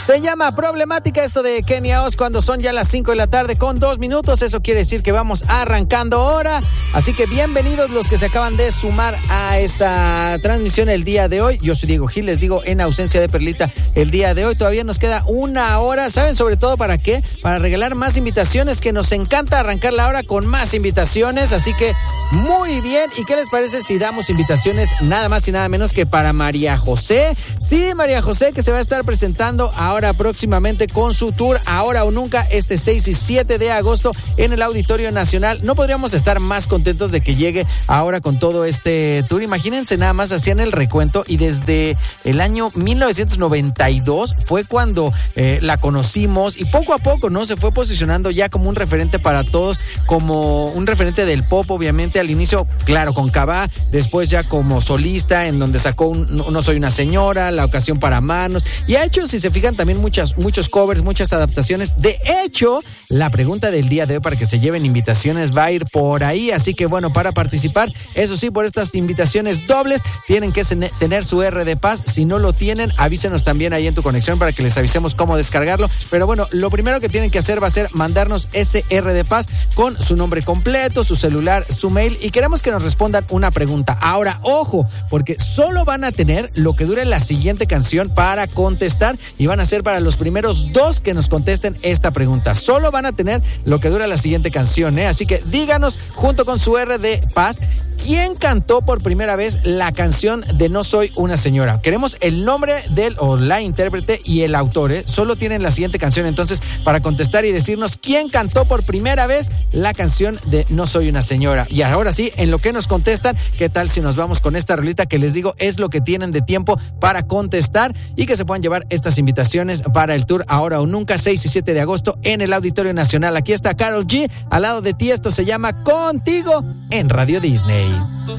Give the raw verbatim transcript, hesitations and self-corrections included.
Se llama Problemática esto de Kenia Os cuando son ya las cinco de la tarde con dos minutos. Eso quiere decir que vamos arrancando ahora. Así que bienvenidos los que se acaban de sumar a esta transmisión el día de hoy. Yo soy Diego Gil, les digo en ausencia de Perlita el día de hoy. Todavía nos queda una hora. ¿Saben sobre todo para qué? Para regalar más invitaciones, que nos encanta arrancar la hora con más invitaciones. Así que muy bien. ¿Y qué les parece si damos invitaciones nada más y nada menos que para María José? Sí, María José, que se va a estar presentando ahora próximamente con su tour Ahora o Nunca este seis y siete de agosto en el Auditorio Nacional. No podríamos estar más contentos de que llegue ahora con todo este tour. Imagínense nada más, hacían el recuento y desde el año mil novecientos noventa y dos fue cuando eh, la conocimos y poco a poco, ¿no? Se fue posicionando ya como un referente para todos, como un referente del pop, obviamente al inicio, claro, con Cabá, después ya como solista, en donde sacó un No Soy Una Señora, La Ocasión para Amarnos, y ha hecho, si se fijan, también muchas, muchos covers, muchas adaptaciones. De hecho, la pregunta del día de hoy para que se lleven invitaciones va a ir por ahí, así que bueno, para participar, eso sí, por estas invitaciones dobles, tienen que tener su R de Paz. Si no lo tienen, avísenos también ahí en tu conexión para que les avisemos cómo descargarlo. Pero bueno, lo primero que tienen que hacer va a ser mandarnos ese R de Paz con su nombre completo, su celular, su mail, y queremos que nos respondan una pregunta. Ahora, ojo, porque solo van a tener lo que dure la siguiente canción para contestar, y van a ser para los primeros dos que nos contesten esta pregunta. Solo van a tener lo que dura la siguiente canción, ¿eh? Así que díganos junto con su R de Paz, ¿quién cantó por primera vez la canción de No Soy Una Señora? Queremos el nombre del o la intérprete y el autor, ¿eh? Solo tienen la siguiente canción entonces para contestar y decirnos quién cantó por primera vez la canción de No Soy Una Señora. Y ahora sí, en lo que nos contestan, ¿qué tal si nos vamos con esta rolita que les digo es lo que tienen de tiempo para contestar y que se puedan llevar estas invitaciones para el tour Ahora o Nunca, seis y siete de agosto en el Auditorio Nacional? Aquí está Karol G, al lado de ti. Esto se llama Contigo en Radio Disney.